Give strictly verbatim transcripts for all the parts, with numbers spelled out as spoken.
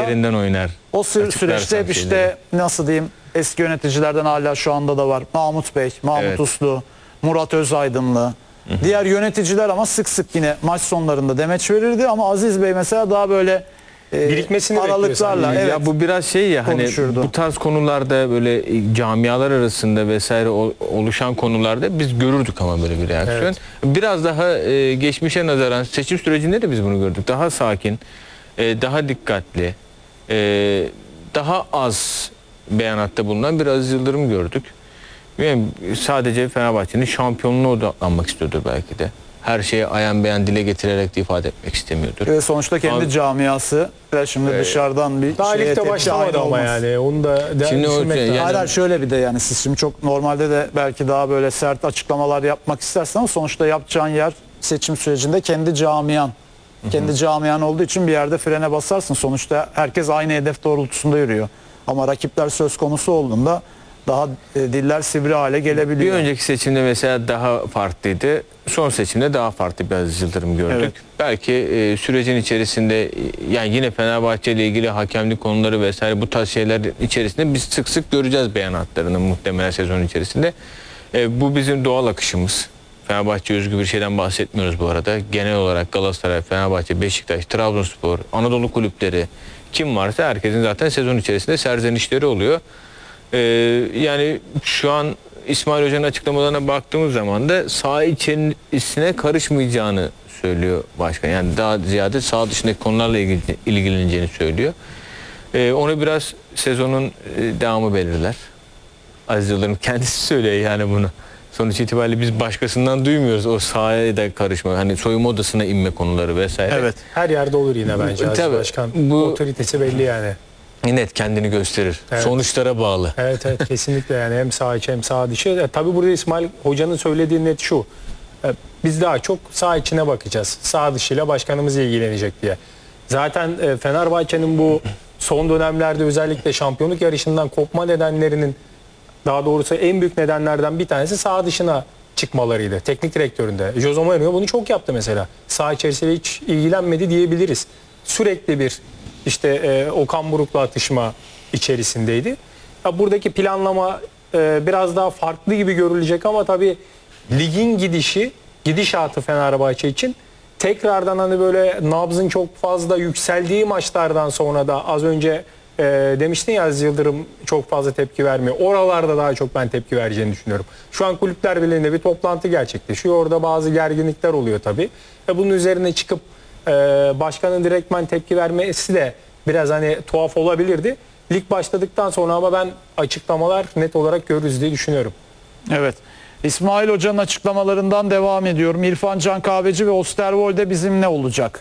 üzerinden oynar. O sü süreçte hep işte nasıl diyeyim, eski yöneticilerden hala şu anda da var. Mahmut Bey, Mahmut evet. Uslu, Murat Özaydınlı. Hı hı. Diğer yöneticiler ama sık sık yine maç sonlarında demeç verirdi ama Aziz Bey mesela daha böyle e, birikmesini aralıklarla evet, ya bu biraz şey ya hani konuşurdu. Bu tarz konularda böyle camialar arasında vesaire oluşan konularda biz görürdük ama böyle bir reaksiyon. Evet. Biraz daha e, geçmişe nazaran seçim sürecinde de biz bunu gördük. Daha sakin, e, daha dikkatli, e, daha az beyanatta bulunan bir Aziz Yıldırım gördük. Yani sadece Fenerbahçe'nin şampiyonluğuna odaklanmak istiyordur belki de. Her şeyi ayan beyan dile getirerek de ifade etmek istemiyordur. Ve sonuçta kendi Abi, camiası ve şimdi e, dışarıdan bir daha şeye ligde başlamadı ama yani onu da şimdi o, yani, hala şöyle bir de yani siz şimdi çok normalde de belki daha böyle sert açıklamalar yapmak istersen ama sonuçta yapacağın yer seçim sürecinde kendi camian. Hı hı. Kendi camian olduğu için bir yerde frene basarsın. Sonuçta herkes aynı hedef doğrultusunda yürüyor. Ama rakipler söz konusu olduğunda daha e, diller sivri hale gelebiliyor. Bir önceki seçimde mesela daha farklıydı. Son seçimde daha farklı bir Aziz Yıldırım gördük. Evet. Belki e, sürecin içerisinde yani yine Fenerbahçe ile ilgili hakemlik konuları vesaire bu tarz şeyler içerisinde biz sık sık göreceğiz beyanatlarını muhtemelen sezon içerisinde. E, bu bizim doğal akışımız. Fenerbahçe özgü bir şeyden bahsetmiyoruz bu arada. Genel olarak Galatasaray, Fenerbahçe, Beşiktaş, Trabzonspor, Anadolu kulüpleri kim varsa herkesin zaten sezon içerisinde serzenişleri oluyor. Ee, yani şu an İsmail Hoca'nın açıklamalarına baktığımız zaman da saha içerisine karışmayacağını söylüyor başkan. Yani daha ziyade saha dışındaki konularla ilgili, ilgileneceğini söylüyor. Ee, onu biraz sezonun e, devamı belirler. Aziz Yıldırım kendisi söylüyor yani bunu. Sonuç itibariyle biz başkasından duymuyoruz o sahaya da karışma. Hani soyunma odasına inme konuları vesaire. Evet. Her yerde olur yine bence Aziz Tabii, Başkan. Bu otoritesi belli yani. Net kendini gösterir. Evet. Sonuçlara bağlı. Evet evet kesinlikle yani hem sağ içi hem sağ dışı. E, tabii burada İsmail Hoca'nın söylediği net şu. E, biz daha çok sağ içine bakacağız. Sağ dışıyla başkanımız ilgilenecek diye. Zaten e, Fenerbahçe'nin bu son dönemlerde özellikle şampiyonluk yarışından kopma nedenlerinin daha doğrusu en büyük nedenlerden bir tanesi sağ dışına çıkmalarıydı. Teknik direktöründe. Jose Mourinho bunu çok yaptı mesela. Sağ içerisiyle hiç ilgilenmedi diyebiliriz. Sürekli bir İşte e, Okan Buruk'la atışma içerisindeydi. Ya buradaki planlama e, biraz daha farklı gibi görülecek ama tabii ligin gidişi, gidişatı Fenerbahçe için tekrardan hani böyle nabzın çok fazla yükseldiği maçlardan sonra da az önce e, demiştin ya Aziz Yıldırım çok fazla tepki vermiyor. Oralarda daha çok ben tepki vereceğini düşünüyorum. Şu an Kulüpler Birliği'nde bir toplantı gerçekleşiyor. Orada bazı gerginlikler oluyor tabii. Ve bunun üzerine çıkıp Ee, başkanın direktmen tepki vermesi de biraz hani tuhaf olabilirdi. Lig başladıktan sonra ama ben açıklamalar net olarak görürüz diye düşünüyorum. Evet. İsmail Hoca'nın açıklamalarından devam ediyorum. İrfan Can Kahveci ve Osterwolde bizimle olacak.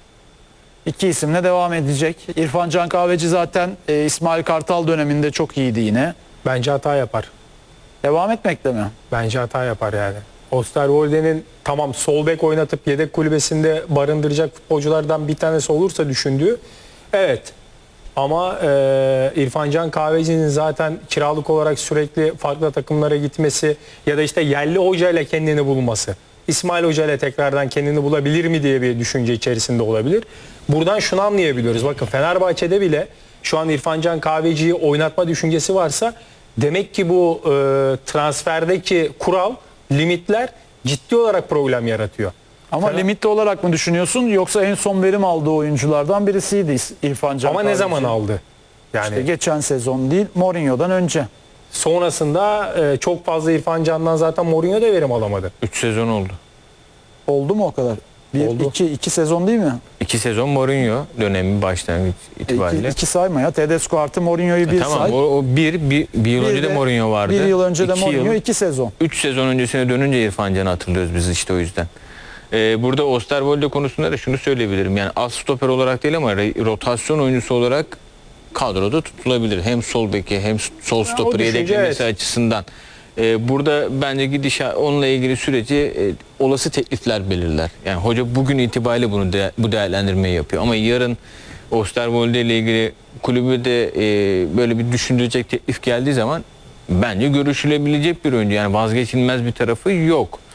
İki isimle devam edecek. İrfan Can Kahveci zaten e, İsmail Kartal döneminde çok iyiydi yine. Bence hata yapar. Devam etmekle mi? Bence hata yapar yani. Osterwolde'nin tamam sol bek oynatıp yedek kulübesinde barındıracak futbolculardan bir tanesi olursa düşündüğü evet ama e, İrfan Can Kahveci'nin zaten kiralık olarak sürekli farklı takımlara gitmesi ya da işte yerli hocayla kendini bulması, İsmail Hoca ile tekrardan kendini bulabilir mi diye bir düşünce içerisinde olabilir. Buradan şunu anlayabiliyoruz. Bakın Fenerbahçe'de bile şu an İrfan Can Kahveci'yi oynatma düşüncesi varsa demek ki bu e, transferdeki kural, limitler ciddi olarak problem yaratıyor. Ama Fener... limitli olarak mı düşünüyorsun yoksa en son verim aldığı oyunculardan birisiydi İrfan Can Ama Kahveci. Ne zaman aldı? Yani işte geçen sezon değil, Mourinho'dan önce. Sonrasında e, çok fazla İrfan Can'dan zaten Mourinho da verim alamadı. üç sezon oldu. Oldu mu o kadar? Bir, oldu. Iki, iki sezon değil mi? İki sezon Mourinho dönemi başlangıç itibariyle. İki, iki sayma ya. Tedesco artı Mourinho'yu bir e, tamam, say. Tamam o, o bir, bir, bir yıl bir önce de, de Mourinho vardı. Bir yıl önce de iki Mourinho yıl, iki sezon. Üç sezon öncesine dönünce İrfan Can'ı hatırlıyoruz biz işte o yüzden. Ee, burada Osterwolde konusunda da şunu söyleyebilirim. Yani az stoper olarak değil ama rotasyon oyuncusu olarak kadroda tutulabilir. Hem sol beki hem sol stoperi yedeklemesi evet. açısından. Ee, burada bence gidişat onunla ilgili süreci e, olası teklifler belirler. Yani hoca bugün itibariyle bunu de, bu değerlendirmeyi yapıyor. Ama yarın Osterwolde ile ilgili kulübü de e, böyle bir düşündürecek teklif geldiği zaman bence görüşülebilecek bir oyuncu. Yani vazgeçilmez bir tarafı yok.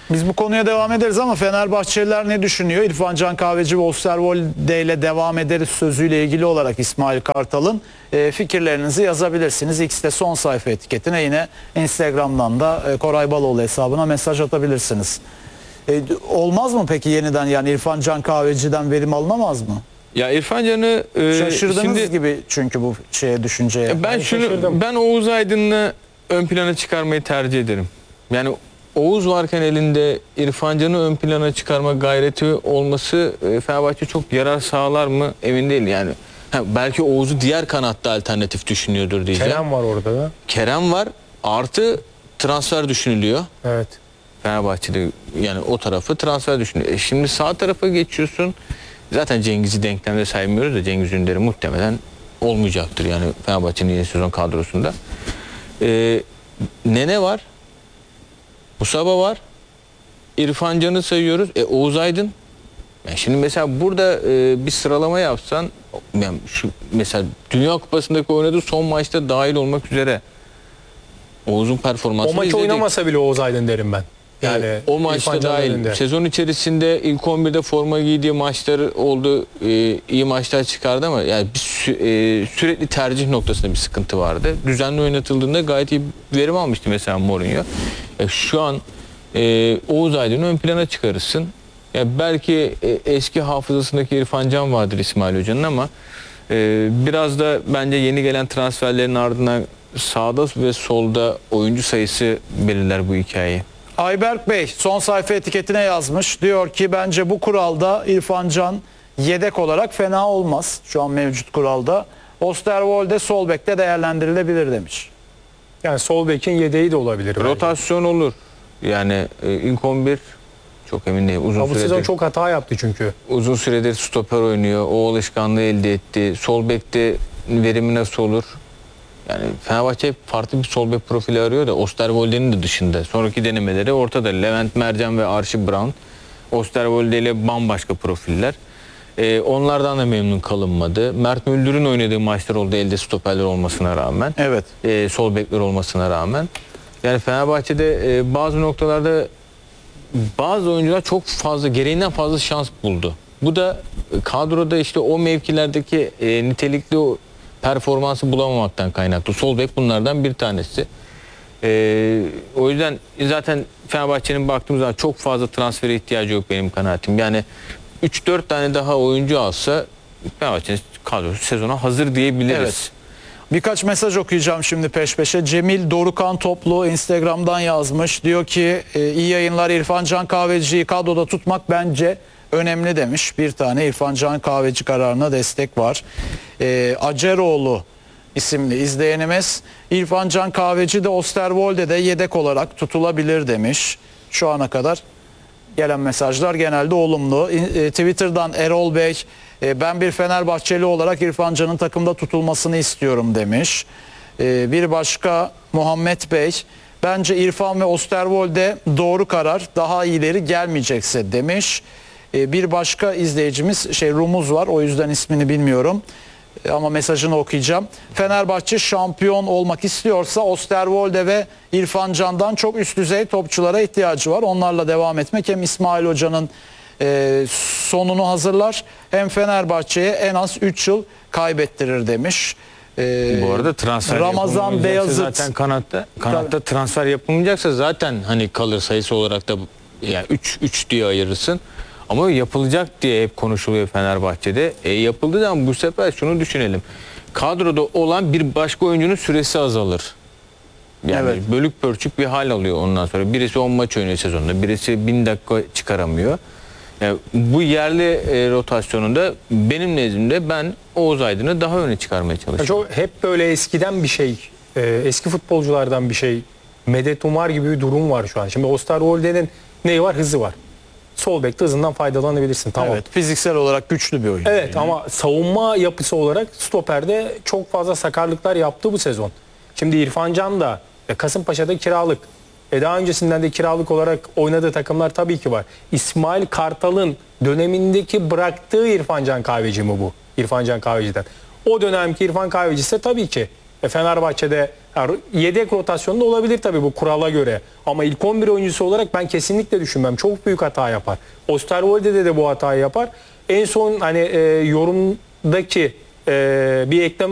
Biz bu konuya devam ederiz ama Fenerbahçeliler ne düşünüyor? İrfan Can Kahveci ve Osterwolde ile devam ederiz sözüyle ilgili olarak İsmail Kartal'ın e, fikirlerinizi yazabilirsiniz. X'te son sayfa etiketine, yine Instagram'dan da e, Koray Baloğlu hesabına mesaj atabilirsiniz. E, olmaz mı peki yeniden, yani İrfan Can Kahveci'den verim alınamaz mı? Ya İrfan Can'ı e, Şaşırdınız şimdi gibi çünkü bu şeye, düşünceye. ben şunu şaşırdım. ben Oğuz Aydın'ı ön plana çıkarmayı tercih ederim. Yani Oğuz varken elinde İrfan Can'ı ön plana çıkarma gayreti olması e, Fenerbahçe çok yarar sağlar mı emin değilim. Yani ha, belki Oğuz'u diğer kanatta alternatif düşünüyordur diyeceğim. Kerem var orada da. Kerem var, artı transfer düşünülüyor. Evet. Fenerbahçe'de yani o tarafı transfer düşünüyor. E şimdi sağ tarafa geçiyorsun. Zaten Cengiz'i denklemde saymıyoruz da Cengiz Ünder'i muhtemelen olmayacaktır yani Fenerbahçe'nin yeni sezon kadrosunda. E, Nene var. Musaba var. İrfan Can'ı sayıyoruz. E, Oğuz Aydın. Yani şimdi mesela burada e, bir sıralama yapsan, yani şu mesela Dünya Kupası'ndaki oynadığı son maçta dahil olmak üzere Oğuz'un performansını O maç izledik. oynamasa bile Oğuz Aydın derim ben. Yani Yani o maçta İrfan Can'ın dahil. önünde. Sezon içerisinde ilk on birde forma giydiği maçları oldu. E, iyi maçlar çıkardı ama yani bir sü- e, sürekli tercih noktasında bir sıkıntı vardı. Düzenli oynatıldığında gayet iyi verim almıştı mesela Mourinho. E, şu an e, Oğuz Aydın'ı ön plana çıkarırsın. Yani belki e, eski hafızasındaki İrfan Can vardır İsmail Hoca'nın ama e, biraz da bence yeni gelen transferlerin ardından sağda ve solda oyuncu sayısı belirler bu hikayeyi. Ayberk Bey son sayfa etiketine yazmış. Diyor ki bence bu kuralda İrfan Can yedek olarak fena olmaz. Şu an mevcut kuralda. Osterwolde sol bekte değerlendirilebilir demiş. Yani sol bekin yedeği de olabilir. bence. Rotasyon olur. Yani e, ilk on bir çok emin değilim. Uzun Ha, bu sezon süredir, çok hata yaptı çünkü. uzun süredir stoper oynuyor. O alışkanlığı elde etti. Sol bekte verimi nasıl olur? Yani Fenerbahçe hep farklı bir sol bek profili arıyor da Osterwolde'nin de dışında. Sonraki denemeleri ortada. Levent Mercan ve Archie Brown. Osterwolde ile bambaşka profiller. Ee, onlardan da memnun kalınmadı. Mert Müldür'ün oynadığı maçlar oldu elde stoperler olmasına rağmen. Evet. Ee, sol bekler olmasına rağmen. Yani Fenerbahçe'de e, bazı noktalarda bazı oyuncular çok fazla, gereğinden fazla şans buldu. Bu da e, kadroda işte o mevkilerdeki e, nitelikli o performansı bulamamaktan kaynaklı. Sol bek bunlardan bir tanesi. Ee, o yüzden zaten Fenerbahçe'nin baktığımız zaman çok fazla transfere ihtiyacı yok benim kanaatim. Yani üç dört tane daha oyuncu alsa Fenerbahçe'nin kadrosu sezona hazır diyebiliriz. Evet. Birkaç mesaj okuyacağım şimdi peş peşe. Cemil Dorukan Toplu Instagram'dan yazmış. Diyor ki e, iyi yayınlar, İrfan Can Kahveci'yi kadroda tutmak bence önemli demiş. Bir tane İrfan Can Kahveci kararına destek var. E, Aceroğlu isimli izleyenimiz İrfan Can Kahveci de Osterwolde de yedek olarak tutulabilir demiş. Şu ana kadar gelen mesajlar genelde olumlu. E, Twitter'dan Erol Bey, e, ben bir Fenerbahçeli olarak İrfan Can'ın takımda tutulmasını istiyorum demiş. E, bir başka Muhammed Bey, bence İrfan ve Osterwolde doğru karar, daha iyileri gelmeyecekse demiş. E, bir başka izleyicimiz şey Rumuz var, o yüzden ismini bilmiyorum. E, ama mesajını okuyacağım. Fenerbahçe şampiyon olmak istiyorsa Osterwolde ve İrfan Can'dan çok üst düzey topçulara ihtiyacı var. Onlarla devam etmek hem İsmail Hoca'nın e, sonunu hazırlar hem Fenerbahçe'ye en az üç yıl kaybettirir demiş. E, Bu arada transfer Ramazan yapılmayacaksa Beyazıt zaten kanatta kanatta transfer yapılmayacaksa zaten hani kalır sayısı olarak da yani üç üç diye ayırırsın. Ama yapılacak diye hep konuşuluyor Fenerbahçe'de. E, yapıldığı zaman bu sefer şunu düşünelim. Kadroda olan bir başka oyuncunun süresi azalır. Yani Evet. bölük pörçük bir hal alıyor ondan sonra. Birisi on maç oynuyor sezonda. Birisi bin dakika çıkaramıyor. Yani bu yerli e, rotasyonunda benim nezdimde ben Oğuz Aydın'ı daha öne çıkarmaya çalışıyorum. Çok hep böyle eskiden bir şey, e, eski futbolculardan bir şey, medet umar gibi bir durum var şu an. Şimdi Osterwolde'nin neyi var? Hızı var. Sol bekte hızından faydalanabilirsin. Tamam. evet, fiziksel olarak güçlü bir oyuncu. Evet Yani. ama savunma yapısı olarak stoperde çok fazla sakarlıklar yaptı bu sezon. Şimdi İrfan Can da e, Kasımpaşa'da kiralık. E daha öncesinden de kiralık olarak oynadığı takımlar tabii ki var. İsmail Kartal'ın dönemindeki bıraktığı İrfan Can Kahveci mi bu? İrfan Can Kahveci'den. O dönemki İrfan Kahveci ise tabii ki E, Fenerbahçe'de yani yedek rotasyonda olabilir tabii bu kurala göre. Ama ilk on bir oyuncusu olarak ben kesinlikle düşünmem. Çok büyük hata yapar. Osterwolde'de de bu hatayı yapar. En son hani e, yorumdaki e, bir ekleme